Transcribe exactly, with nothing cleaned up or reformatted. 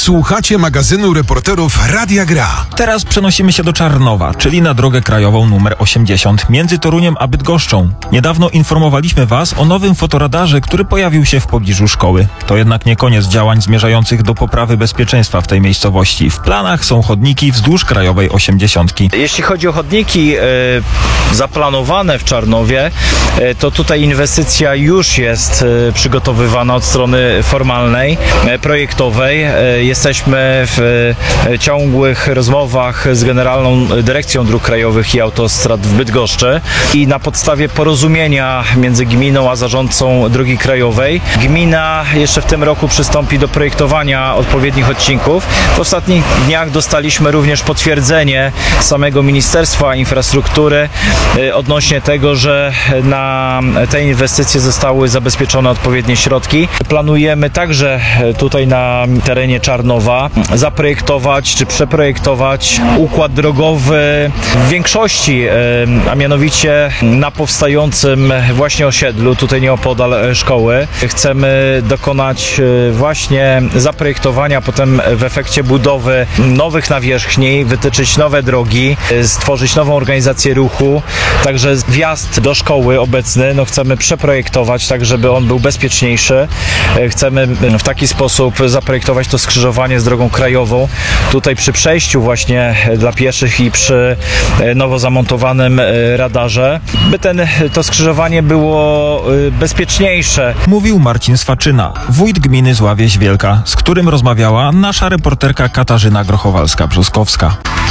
Słuchacie magazynu reporterów Radia Gra. Teraz przenosimy się do Czarnowa, czyli na drogę krajową numer osiemdziesiąt między Toruniem a Bydgoszczą. Niedawno informowaliśmy Was o nowym fotoradarze, który pojawił się w pobliżu szkoły. To jednak nie koniec działań zmierzających do poprawy bezpieczeństwa w tej miejscowości. W planach są chodniki wzdłuż krajowej osiemdziesiątki. Jeśli chodzi o chodniki e, zaplanowane w Czarnowie, e, to tutaj inwestycja już jest e, przygotowywana od strony formalnej, e, projektowej. E, jesteśmy w e, ciągłych rozmowach z Generalną Dyrekcją Dróg Krajowych i Autostrad w Bydgoszczy i na podstawie porozumienia między gminą a zarządcą drogi krajowej gmina jeszcze w tym roku przystąpi do projektowania odpowiednich odcinków. W ostatnich dniach dostaliśmy również potwierdzenie samego Ministerstwa Infrastruktury e, odnośnie tego, że na te inwestycje zostały zabezpieczone odpowiednie środki. Planujemy także tutaj na terenie Czarnowa zaprojektować czy przeprojektować układ drogowy w większości, a mianowicie na powstającym właśnie osiedlu, tutaj nieopodal szkoły. Chcemy dokonać właśnie zaprojektowania, potem w efekcie budowy nowych nawierzchni, wytyczyć nowe drogi, stworzyć nową organizację ruchu, także wjazd do szkoły obecny no chcemy przeprojektować tak, żeby on był bezpieczniejszy. Chcemy w taki sposób zaprojektować to skrzyżowanie z drogą krajową, tutaj przy przejściu właśnie dla pieszych i przy nowo zamontowanym radarze, by ten, to skrzyżowanie było bezpieczniejsze. Mówił Marcin Swaczyna, wójt gminy Zławieś Wielka, z którym rozmawiała nasza reporterka Katarzyna Grochowalska-Brzoskowska.